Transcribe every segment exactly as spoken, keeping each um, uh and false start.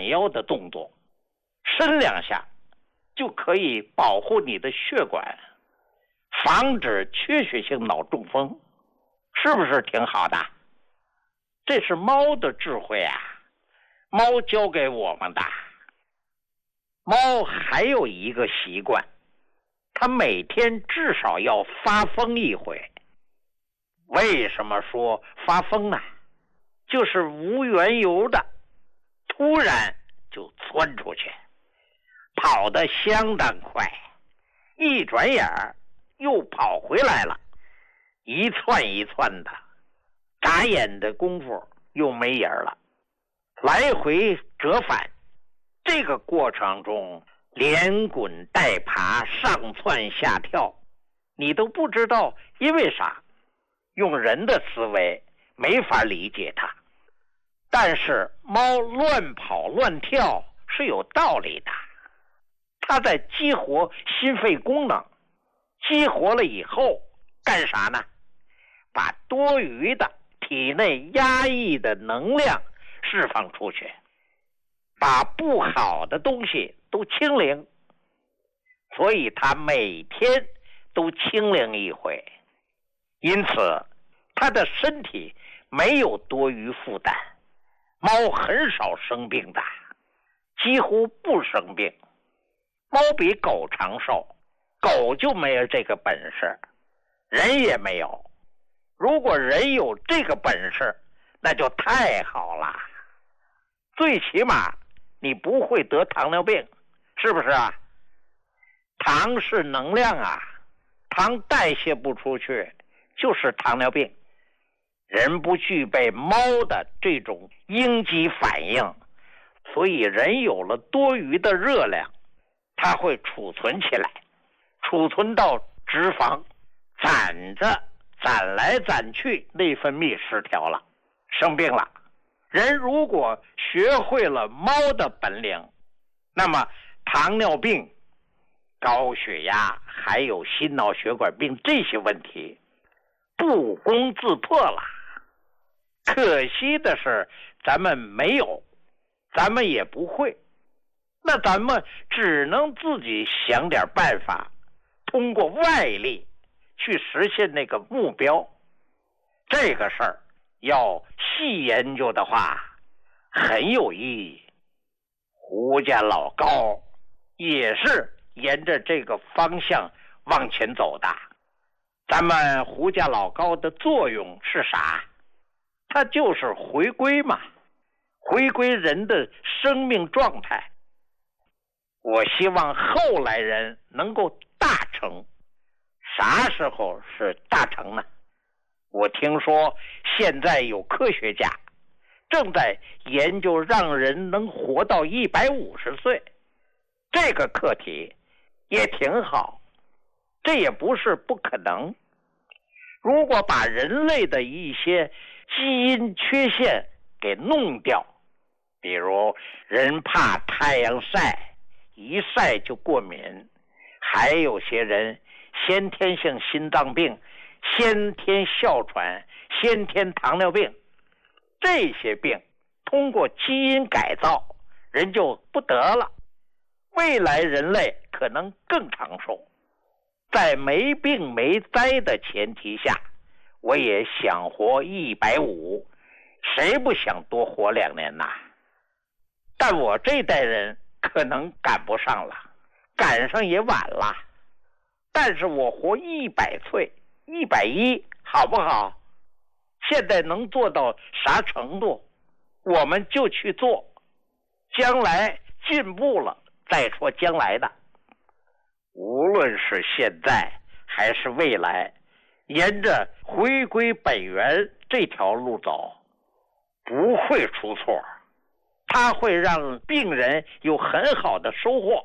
闪腰的动作，伸两下就可以保护你的血管，防止缺血性脑中风，是不是挺好的？这是猫的智慧啊，猫教给我们的。猫还有一个习惯，它每天至少要发疯一回。为什么说发疯呢？就是无缘由的突然就窜出去，跑得相当快，一转眼又跑回来了，一窜一窜的，眨眼的功夫又没影了，来回折返。这个过程中连滚带爬，上蹿下跳，你都不知道因为啥，用人的思维没法理解它。但是猫乱跑乱跳是有道理的，它在激活心肺功能，激活了以后干啥呢？把多余的体内压抑的能量释放出去，把不好的东西都清零。所以它每天都清零一回，因此它的身体没有多余负担。猫很少生病的，几乎不生病。猫比狗长寿，狗就没有这个本事，人也没有。如果人有这个本事，那就太好了。最起码你不会得糖尿病，是不是啊？糖是能量啊，糖代谢不出去就是糖尿病。人不具备猫的这种应激反应，所以人有了多余的热量，它会储存起来，储存到脂肪，攒着攒来攒去，内分泌失调了，生病了。人如果学会了猫的本领，那么糖尿病、高血压还有心脑血管病这些问题不攻自破了。可惜的是咱们没有，咱们也不会，那咱们只能自己想点办法，通过外力去实现那个目标。这个事儿要细研究的话很有意义。胡家老高也是沿着这个方向往前走的。咱们胡家老高的作用是啥？它就是回归嘛，回归人的生命状态。我希望后来人能够大成。啥时候是大成呢？我听说现在有科学家正在研究让人能活到一百五十岁，这个课题也挺好，这也不是不可能。如果把人类的一些基因缺陷给弄掉，比如人怕太阳晒，一晒就过敏，还有些人先天性心脏病、先天哮喘、先天糖尿病，这些病通过基因改造人就不得了，未来人类可能更长寿。在没病没灾的前提下，我也想活一百五，谁不想多活两年呐？但我这代人可能赶不上了，赶上也晚了。但是我活一百岁、一百一，好不好？现在能做到啥程度，我们就去做。将来进步了再说将来的。无论是现在还是未来，沿着回归本源这条路走，不会出错，它会让病人有很好的收获。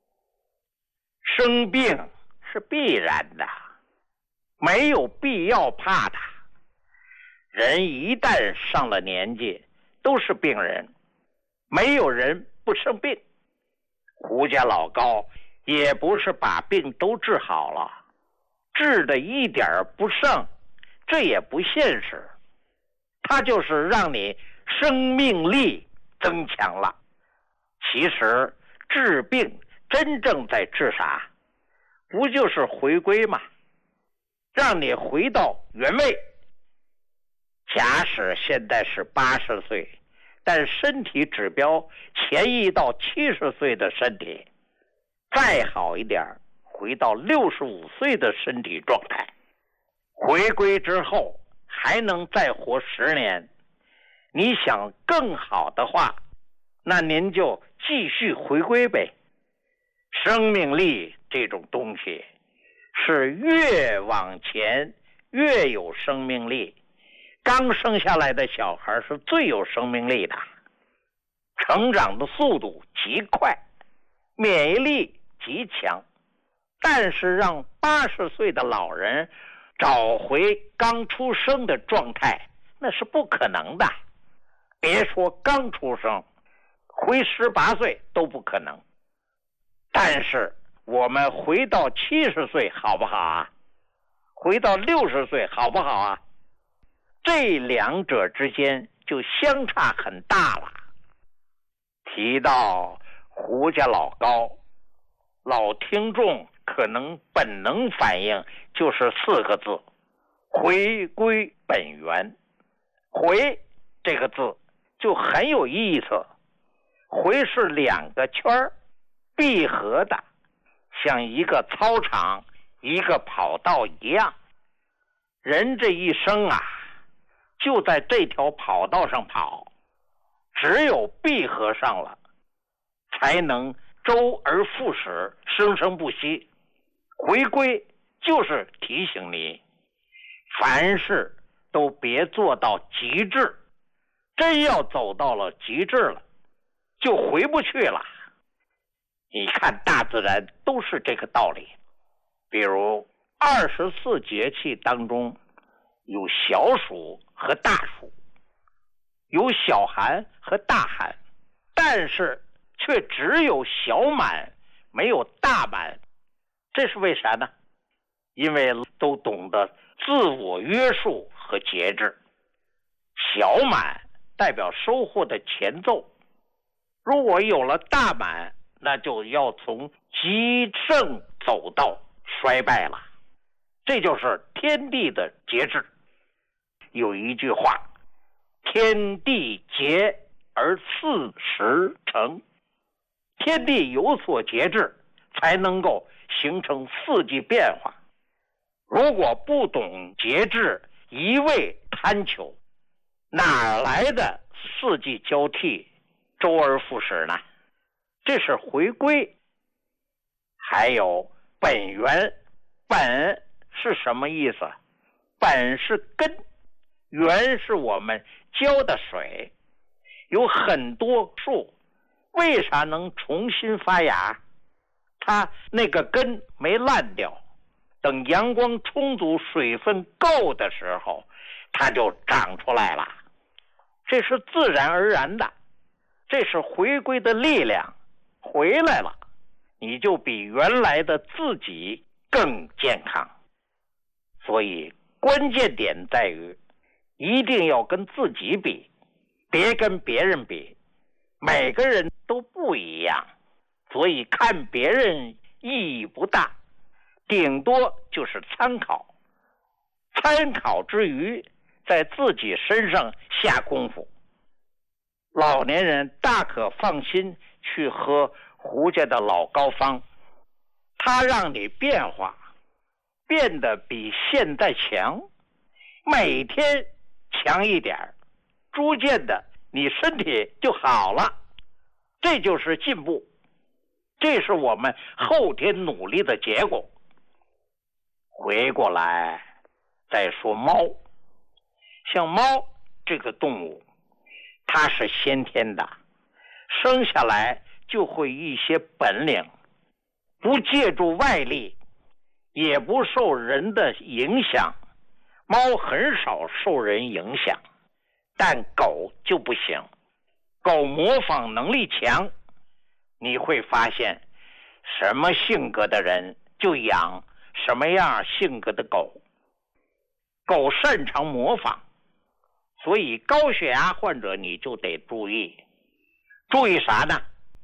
生病是必然的，没有必要怕它。人一旦上了年纪，都是病人，没有人不生病。胡家老高也不是把病都治好了，治的一点不剩，这也不现实。它就是让你生命力增强了， 其实治病真正在治啥？不就是回归吗？让你回到原位。假使现在是八十岁，但身体指标前移到七十岁的身体，再好一点，回到六十五岁的身体状态。回归之后还能再活十年，你想更好的话，那您就继续回归呗。生命力这种东西是越往前越有生命力，刚生下来的小孩是最有生命力的，成长的速度极快，免疫力极强。但是让八十岁的老人找回刚出生的状态，那是不可能的。别说刚出生，回十八岁都不可能。但是我们回到七十岁好不好啊？回到六十岁好不好啊？这两者之间就相差很大了。提到胡家老高，老听众可能本能反应就是四个字：回归本源。回这个字就很有意思，回是两个圈闭合的，像一个操场一个跑道一样。人这一生啊，就在这条跑道上跑，只有闭合上了，才能周而复始，生生不息。回归就是提醒你，凡事都别做到极致，真要走到了极致了，就回不去了。你看大自然都是这个道理。比如二十四节气当中有小暑和大暑，有小寒和大寒，但是却只有小满没有大满。这是为啥呢？因为都懂得自我约束和节制。小满代表收获的前奏，如果有了大满，那就要从极盛走到衰败了。这就是天地的节制。有一句话，天地节而四时成，天地有所节制，才能够形成四季变化。如果不懂节制，一味贪求，哪来的四季交替，周而复始呢？这是回归。还有本源，本是什么意思？本是根，源是我们浇的水。有很多树为啥能重新发芽？它那个根没烂掉，等阳光充足水分够的时候，它就长出来了。这是自然而然的，这是回归的力量。回来了，你就比原来的自己更健康。所以关键点在于一定要跟自己比，别跟别人比。每个人都不一样，所以看别人意义不大，顶多就是参考。参考之余，在自己身上下功夫。老年人大可放心去喝胡家的老高方，它让你变化，变得比现在强，每天强一点，逐渐的你身体就好了。这就是进步，这是我们后天努力的结果。回过来再说猫，像猫这个动物，它是先天的，生下来就会一些本领，不借助外力，也不受人的影响。猫很少受人影响，但狗就不行。狗模仿能力强，你会发现什么性格的人就养什么样性格的狗。狗擅长模仿，所以高血压患者你就得注意。注意啥呢？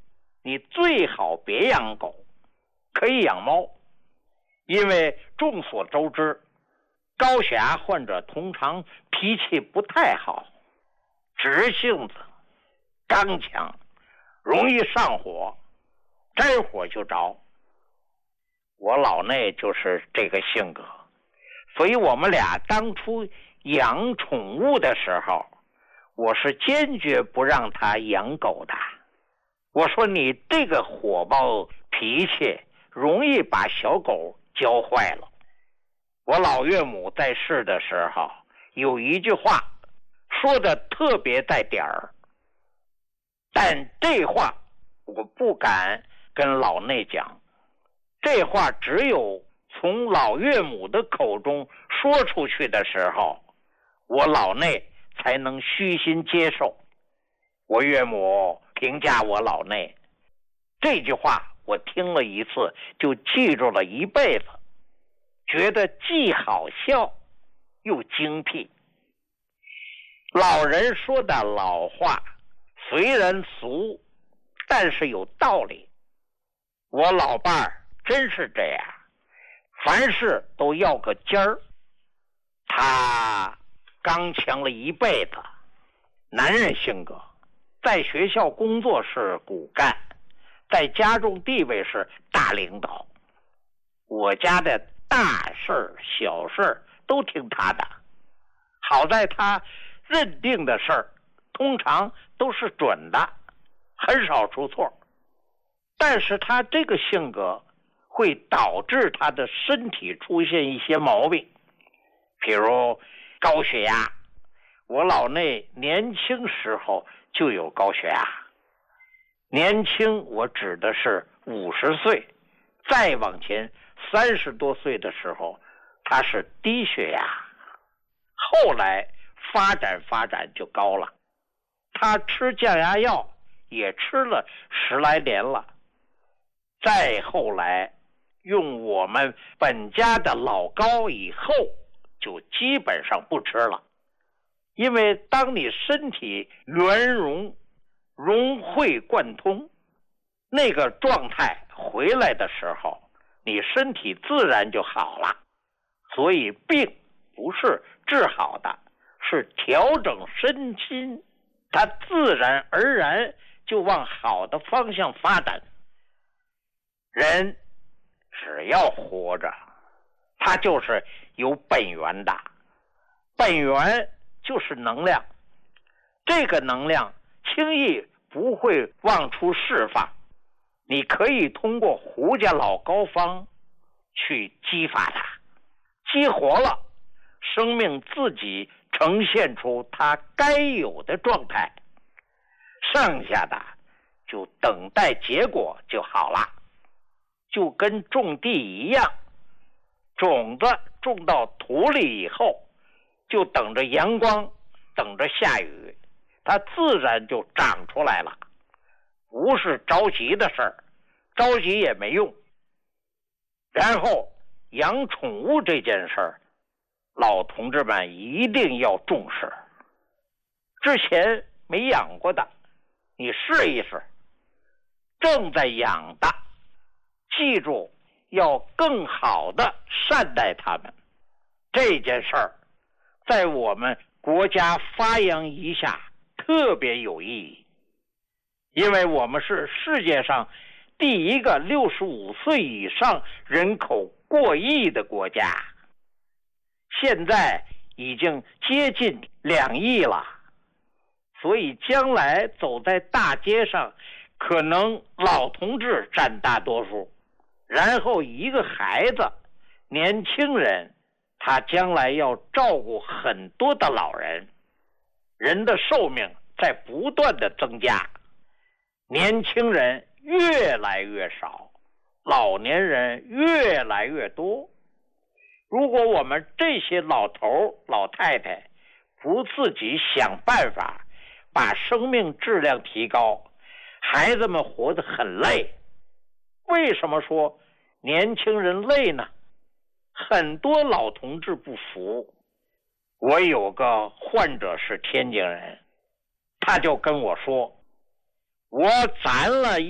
你最好别养狗，可以养猫，因为众所周知，高血压患者通常脾气不太好，直性子、刚强，容易上火，沾火就着。我老内就是这个性格，所以我们俩当初养宠物的时候，我是坚决不让他养狗的。我说你这个火爆脾气容易把小狗教坏了。我老岳母在世的时候有一句话说的特别带点儿，但这话我不敢跟老内讲，这话只有从老岳母的口中说出去的时候，我老内才能虚心接受。我岳母评价我老内，这句话我听了一次就记住了一辈子，觉得既好笑又精辟。老人说的老话虽然俗，但是有道理。我老伴儿真是这样，凡事都要个尖儿。他刚强了一辈子，男人性格，在学校工作是骨干，在家中地位是大领导。我家的大事小事都听他的，好在他认定的事儿通常都是准的，很少出错。但是他这个性格会导致他的身体出现一些毛病，比如高血压。我老内年轻时候就有高血压，年轻我指的是五十岁，再往前三十多岁的时候他是低血压，后来发展发展就高了。他吃降压药也吃了十来年了，再后来用我们本家的老膏以后就基本上不吃了。因为当你身体圆融融会贯通那个状态回来的时候，你身体自然就好了。所以病不是治好的，是调整身心，它自然而然就往好的方向发展。人只要活着，他就是有本源的，本源就是能量，这个能量轻易不会往出释放，你可以通过胡家老膏方去激发它，激活了，生命自己呈现出它该有的状态，剩下的就等待结果就好了。就跟种地一样，种子种到土里以后，就等着阳光，等着下雨，它自然就长出来了，不是着急的事儿，着急也没用。然后养宠物这件事儿，老同志们一定要重视。之前没养过的，你试一试；正在养的，记住要更好的善待他们。这件事儿在我们国家发扬一下特别有意义，因为我们是世界上第一个六十五岁以上人口过亿的国家，现在已经接近两亿了。所以将来走在大街上，可能老同志占大多数，然后一个孩子年轻人，他将来要照顾很多的老人，人的寿命在不断的增加，年轻人越来越少，老年人越来越多。如果我们这些老头老太太不自己想办法把生命质量提高，孩子们活得很累。为什么说年轻人累呢？很多老同志不服。我有个患者是天津人，他就跟我说，我攒了